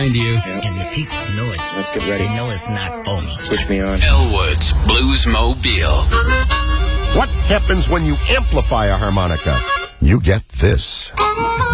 You. And the people know it. Let's get ready. They know it's not phony. Switch me on. Elwood's Bluesmobile. What happens when you amplify a harmonica? You get this.